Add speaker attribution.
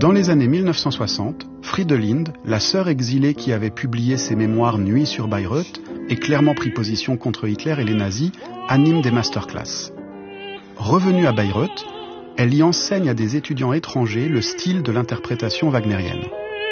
Speaker 1: Dans les années 1960, Fridelind, la sœur exilée qui avait publié ses mémoires Nuit sur Bayreuth et clairement pris position contre Hitler et les nazis, anime des masterclass. Revenue à Bayreuth, elle y enseigne à des étudiants étrangers le style de l'interprétation wagnérienne.